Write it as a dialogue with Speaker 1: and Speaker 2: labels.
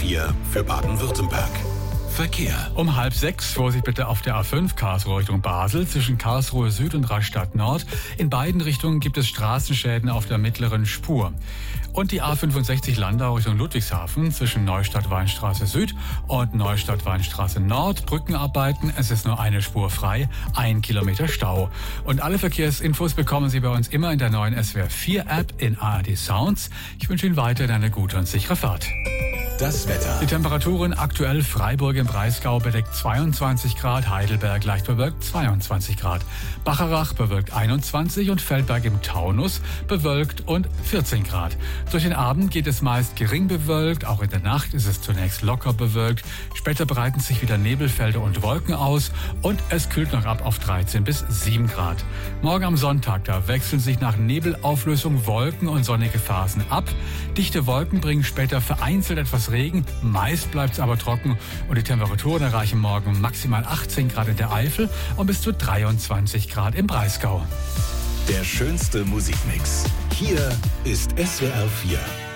Speaker 1: 4 für Baden-Württemberg. Verkehr.
Speaker 2: Um 5:30 Vorsicht bitte auf der A5 Karlsruhe Richtung Basel zwischen Karlsruhe Süd und Rastatt Nord. In beiden Richtungen gibt es Straßenschäden auf der mittleren Spur. Und die A65 Landau Richtung Ludwigshafen zwischen Neustadt-Weinstraße Süd und Neustadt-Weinstraße Nord. Brückenarbeiten, es ist nur eine Spur frei, 1 Kilometer Stau. Und alle Verkehrsinfos bekommen Sie bei uns immer in der neuen SWR 4 App in ARD Sounds. Ich wünsche Ihnen weiterhin eine gute und sichere Fahrt.
Speaker 1: Das Wetter.
Speaker 2: Die Temperaturen aktuell: Freiburg im Breisgau bedeckt 22 Grad, Heidelberg leicht bewölkt 22 Grad, Bacharach bewölkt 21 und Feldberg im Taunus bewölkt und 14 Grad. Durch den Abend geht es meist gering bewölkt, auch in der Nacht ist es zunächst locker bewölkt. Später breiten sich wieder Nebelfelder und Wolken aus und es kühlt noch ab auf 13 bis 7 Grad. Morgen am Sonntag, da wechseln sich nach Nebelauflösung Wolken und sonnige Phasen ab. Dichte Wolken bringen später vereinzelt etwas Regen, meist bleibt es aber trocken und die Temperaturen erreichen morgen maximal 18 Grad in der Eifel und bis zu 23 Grad im Breisgau.
Speaker 1: Der schönste Musikmix. Hier ist SWR 4.